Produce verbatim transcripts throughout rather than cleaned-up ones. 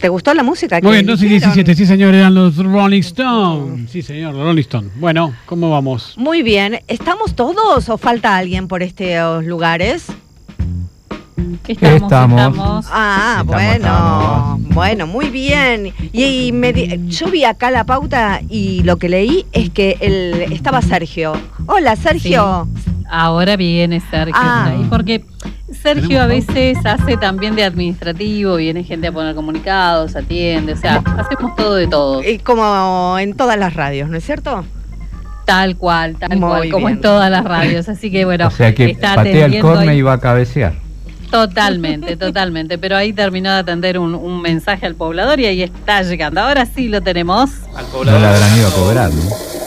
¿Te gustó la música? Muy bien, doce y diecisiete, sí señor, eran los Rolling Stones. Sí señor, los Rolling Stones. Bueno, ¿cómo vamos? Muy bien, ¿estamos todos o falta alguien por estos lugares? Estamos, estamos. estamos. Ah, estamos, bueno, estamos. Bueno, muy bien. Y, y me di, yo vi acá la pauta y lo que leí es que el, estaba Sergio. Hola, Sergio. Sí. Ahora viene Sergio. Ah. Y porque Sergio a veces hace también de administrativo, viene gente a poner comunicados, atiende, o sea, hacemos todo de todos. Y como en todas las radios, ¿no es cierto? Tal cual, tal muy cual, bien. Como en todas las radios. Así que bueno, o sea que está patea el córner y va a cabecear. Totalmente, totalmente. Pero ahí terminó de atender un, un mensaje al poblador y ahí está llegando. Ahora sí lo tenemos. Al poblador. No le habrán ido a cobrar, ¿no?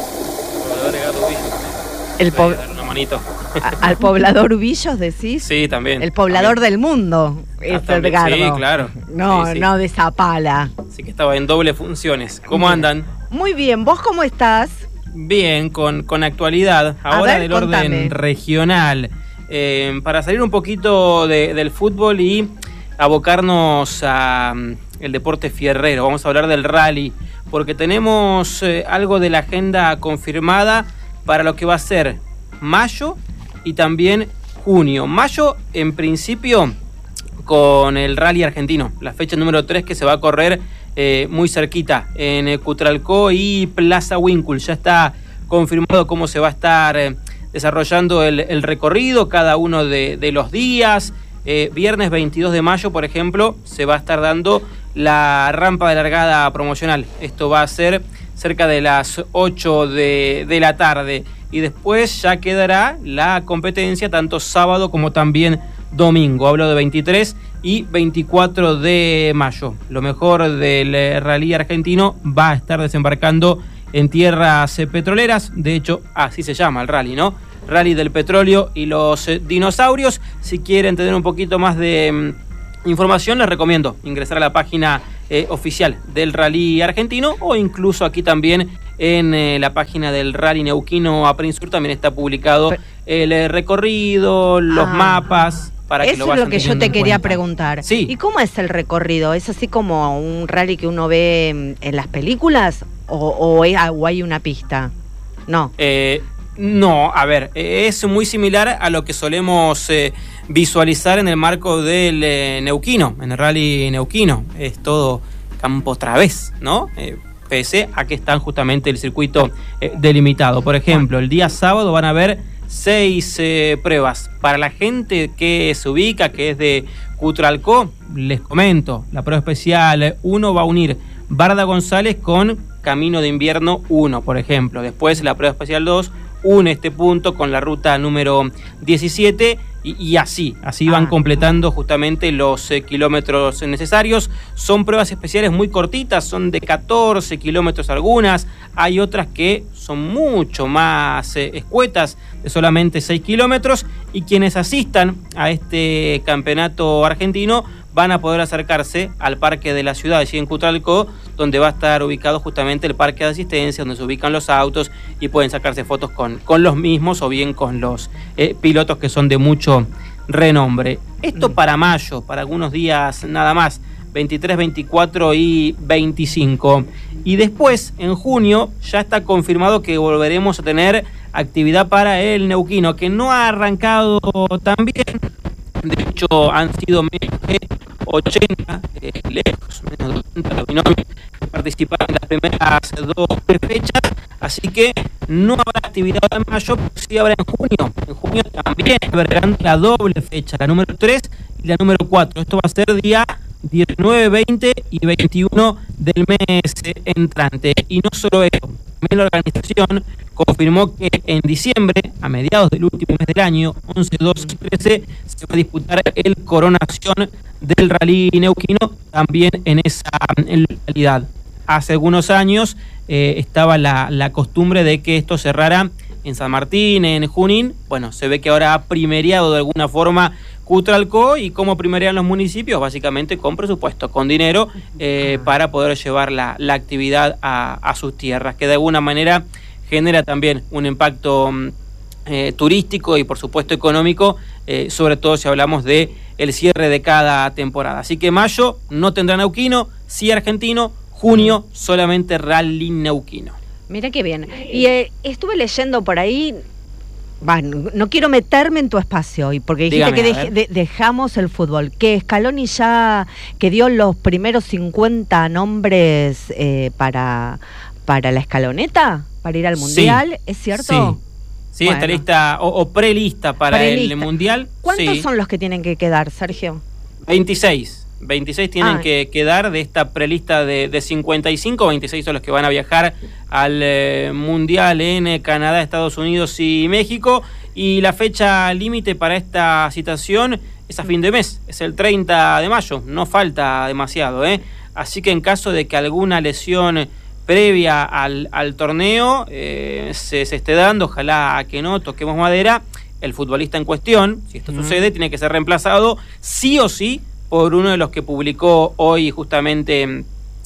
El poblador El po- una manito. A, al poblador Ubillos, decís. Sí, también. El poblador también. del mundo. Ah, es Edgardo. Sí, claro. No, sí, sí. no de Zapala. Así que estaba en doble funciones. ¿Cómo andan? Muy bien, ¿vos cómo estás? Bien, con, con actualidad. Ahora ver, del contame. orden regional. Eh, para salir un poquito de, del fútbol y abocarnos a um, el deporte fierrero. Vamos a hablar del rally, porque tenemos eh, algo de la agenda confirmada para lo que va a ser mayo y también junio. Mayo, en principio, con el rally argentino, la fecha número tres que se va a correr eh, muy cerquita, en eh, Cutralcó y Plaza Winkle. Ya está confirmado cómo se va a estar eh, desarrollando el, el recorrido, cada uno de, de los días. Eh, viernes veintidós de mayo, por ejemplo, se va a estar dando la rampa de largada promocional. Esto va a ser cerca de las ocho de, de la tarde. Y después ya quedará la competencia tanto sábado como también domingo. Hablo de veintitrés y veinticuatro de mayo. Lo mejor del rally argentino va a estar desembarcando en tierras petroleras. De hecho, así se llama el rally, ¿no? Rally del petróleo y los dinosaurios. Si quieren tener un poquito más de mm, información, les recomiendo ingresar a la página eh, oficial del rally argentino, o incluso aquí también en eh, la página del rally neuquino Aprinsur también está publicado el eh, recorrido, los ah, mapas, para que lo vayan. Eso es lo que yo te quería cuenta. preguntar. Sí. ¿Y cómo es el recorrido? ¿Es así como un rally que uno ve en las películas o, o, es, o hay una pista? No. Eh, no, a ver, es muy similar a lo que solemos eh, visualizar en el marco del eh, neuquino, en el rally neuquino. Es todo campo través, ¿no? Eh, pese a que están justamente el circuito eh, delimitado. Por ejemplo, el día sábado van a haber seis eh, pruebas. Para la gente que se ubica, que es de Cutralcó, les comento, la prueba especial uno va a unir Barda González con Camino de Invierno uno, por ejemplo. Después la prueba especial dos une este punto con la ruta número diecisiete y, y así, así van ah. completando justamente los eh, kilómetros necesarios. Son pruebas especiales muy cortitas, son de catorce kilómetros algunas, hay otras que son mucho más eh, escuetas, de solamente seis kilómetros, y quienes asistan a este campeonato argentino van a poder acercarse al parque de la ciudad, allí en Cutralcó, donde va a estar ubicado justamente el parque de asistencia, donde se ubican los autos y pueden sacarse fotos con, con los mismos o bien con los eh, pilotos que son de mucho renombre. Esto para mayo, para algunos días nada más, veintitrés, veinticuatro y veinticinco. Y después, en junio, ya está confirmado que volveremos a tener actividad para el neuquino, que no ha arrancado tan bien. De hecho, han sido menos de ochenta, eh, lejos, menos de ochenta los binomios que participaron en las primeras dos fechas, así que no habrá actividad en mayo, pero sí habrá en junio. En junio también albergarán la doble fecha, la número tres y la número cuatro. Esto va a ser día diecinueve, veinte y veintiuno del mes entrante. Y no solo eso, también la organización confirmó que en diciembre, a mediados del último mes del año, once, doce y trece, se va a disputar el coronación del rally neuquino también en esa localidad. Hace algunos años eh, estaba la, la costumbre de que esto cerrara en San Martín, en Junín. Bueno, se ve que ahora ha primereado de alguna forma Cutralcó, y cómo primerean los municipios, básicamente con presupuesto, con dinero, eh, para poder llevar la, la actividad a, a sus tierras, que de alguna manera genera también un impacto eh, turístico y por supuesto económico, eh, sobre todo si hablamos de el cierre de cada temporada. Así que mayo no tendrá neuquino, sí argentino, junio solamente rally neuquino. Mira qué bien. Y eh, estuve leyendo por ahí, bah, no, no quiero meterme en tu espacio hoy, porque dijiste Dígame, que a dej- ver. de- dejamos el fútbol, que Scaloni ya, que dio los primeros cincuenta nombres eh, para, para la escaloneta, para ir al Sí. Mundial, ¿es cierto? Sí, sí Bueno. está lista o, o prelista para Prelista. el Mundial. ¿Cuántos Sí. son los que tienen que quedar, Sergio? veintiséis. veintiséis tienen Ah. que quedar de esta prelista de, de cincuenta y cinco, veintiséis son los que van a viajar al eh, Mundial en eh, Canadá, Estados Unidos y México, y la fecha límite para esta citación es a fin de mes, es el treinta de mayo, no falta demasiado, ¿eh? Así que en caso de que alguna lesión previa al, al torneo eh, se, se esté dando, ojalá que no, toquemos madera, el futbolista en cuestión, si esto Mm. sucede, tiene que ser reemplazado sí o sí por uno de los que publicó hoy justamente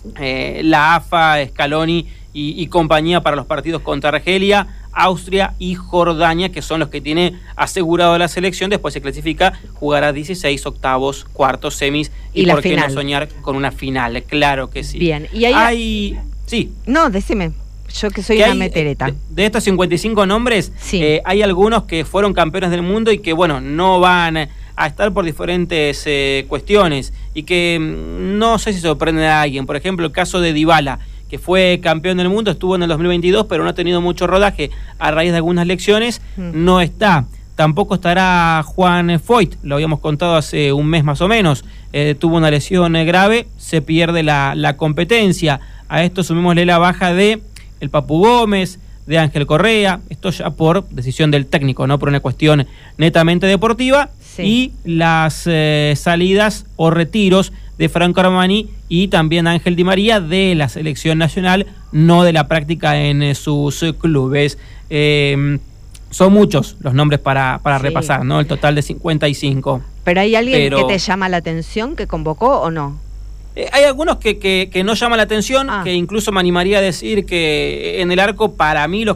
eh, la A F A, Scaloni y, y compañía para los partidos contra Argelia, Austria y Jordania, que son los que tiene asegurado la selección. Después se clasifica, jugará dieciséis, octavos, cuartos, semis y, Y la por qué final. no soñar con una final, claro que sí. Bien, y ahí- hay... Sí. No, decime, yo que soy que una hay, metereta. De, de estos cincuenta y cinco nombres, Sí. eh, hay algunos que fueron campeones del mundo y que, bueno, no van a estar por diferentes eh, cuestiones y que mm, no sé si sorprende a alguien. Por ejemplo, el caso de Dybala, que fue campeón del mundo, estuvo en el dos mil veintidós, pero no ha tenido mucho rodaje a raíz de algunas lecciones, Mm. no está. Tampoco estará Juan Foyt, lo habíamos contado hace un mes más o menos, eh, tuvo una lesión eh, grave, se pierde la, la competencia. A esto sumémosle la baja de el Papu Gómez, de Ángel Correa, esto ya por decisión del técnico, no por una cuestión netamente deportiva, Sí. y las eh, salidas o retiros de Franco Armani y también Ángel Di María de la selección nacional, no de la práctica en eh, sus eh, clubes. Eh, son muchos los nombres para, para Sí. repasar, ¿no? El total de cincuenta y cinco. ¿Pero hay alguien pero- que te llama la atención, que convocó o no? Eh, hay algunos que, que, que no llaman la atención, Ah. que incluso me animaría a decir que en el arco, para mí, los